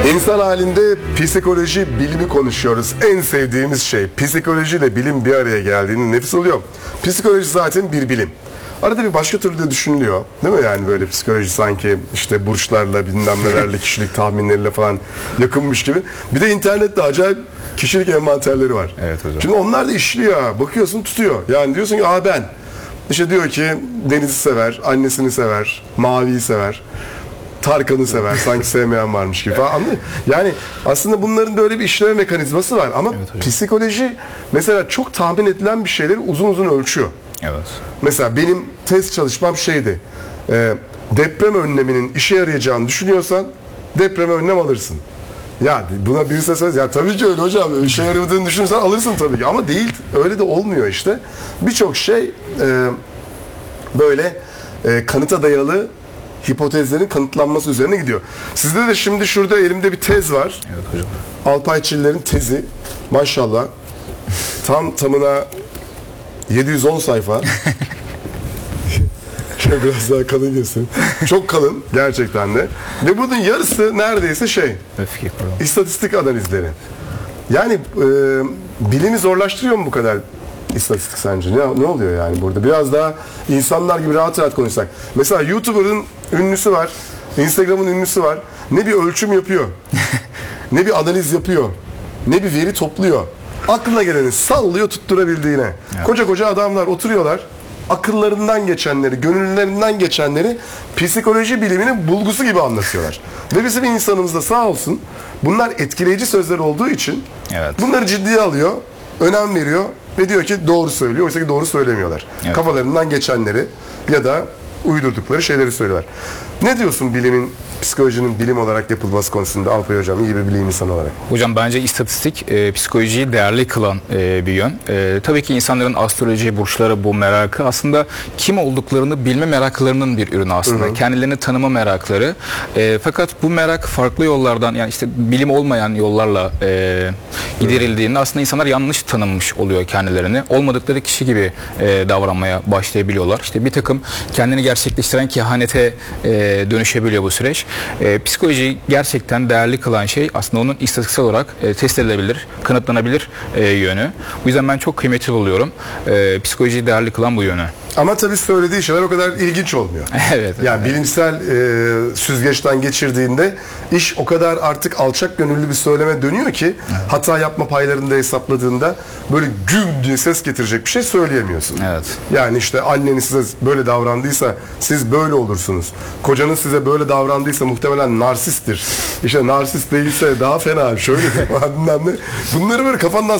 İnsan halinde psikoloji bilimi konuşuyoruz. En sevdiğimiz şey. Psikolojiyle bilim bir araya geldiğinde nefis oluyor. Psikoloji zaten bir bilim. Arada bir başka türlü de düşünülüyor. Değil mi yani böyle psikoloji sanki işte burçlarla bilmem nelerle kişilik tahminleriyle falan yakınmış gibi. Bir de internette acayip kişilik envanterleri var. Evet hocam. Şimdi onlar da işliyor. Bakıyorsun tutuyor. Yani diyorsun ki ben. İşte diyor ki Deniz'i sever, annesini sever, Mavi'yi sever. Tarkan'ı sever. Sanki sevmeyen varmış gibi falan. Yani aslında bunların böyle bir işleme mekanizması var. Ama psikoloji mesela çok tahmin edilen bir şeyleri uzun uzun ölçüyor. Evet. Mesela benim test çalışmam şeydi. Deprem önleminin işe yarayacağını düşünüyorsan depreme önlem alırsın. Ya buna birisi söylese ya tabii ki öyle hocam. İşe yaradığını düşünürsen alırsın tabii ki. Ama değil. Öyle de olmuyor işte. Birçok şey böyle kanıta dayalı hipotezlerin kanıtlanması üzerine gidiyor. Sizde de şimdi şurada elimde bir tez var. Evet hocam. Alpay Çiller'in tezi. Maşallah. Tamına 710 sayfa. Şöyle biraz daha kalın girsin. Çok kalın gerçekten de. Ve bunun yarısı neredeyse istatistik analizleri. Yani bilimi zorlaştırıyor mu bu kadar istatistik sence? Ne oluyor yani burada? Biraz daha insanlar gibi rahat rahat konuşsak. Mesela YouTuber'ın ünlüsü var. Instagram'ın ünlüsü var. Ne bir ölçüm yapıyor. Ne bir analiz yapıyor. Ne bir veri topluyor. Aklına geleni sallıyor tutturabildiğine. Evet. Koca koca adamlar oturuyorlar. Akıllarından geçenleri, gönüllerinden geçenleri psikoloji biliminin bulgusu gibi anlatıyorlar. Ve bizim insanımız da sağ olsun bunlar etkileyici sözler olduğu için bunları ciddiye alıyor, önem veriyor ve diyor ki doğru söylüyor. Oysa ki doğru söylemiyorlar. Evet. Kafalarından geçenleri ya da uydurdukları şeyleri söylüyorlar. Ne diyorsun psikolojinin bilim olarak yapılması konusunda Alpay Hocam, iyi bir bilim insanı olarak? Hocam bence istatistik psikolojiyi değerli kılan bir yön. Tabii ki insanların astroloji, burçlara bu merakı aslında kim olduklarını bilme meraklarının bir ürünü aslında. Hı hı. Kendilerini tanıma merakları. Fakat bu merak farklı yollardan yani işte bilim olmayan yollarla giderildiğinde aslında insanlar yanlış tanınmış oluyor kendilerini. Olmadıkları kişi gibi davranmaya başlayabiliyorlar. İşte bir takım kendini gerçekleştiren kehanete dönüşebiliyor bu süreç. Psikolojiyi gerçekten değerli kılan şey aslında onun istatistiksel olarak test edilebilir, kanıtlanabilir yönü. Bu yüzden ben çok kıymetli buluyorum. Psikolojiyi değerli kılan bu yönü. Ama tabii söylediği şeyler o kadar ilginç olmuyor. Evet. Yani bilimsel süzgeçten geçirdiğinde iş o kadar artık alçak gönüllü bir söyleme dönüyor ki hata yapma paylarını da hesapladığında böyle güm diye ses getirecek bir şey söyleyemiyorsun. Evet. Yani işte anneniz size böyle davrandıysa siz böyle olursunuz. Kocanız size böyle davrandıysa muhtemelen narsisttir. İşte narsist değilse daha fena şöyle bilmem ne. Bunları böyle kafandan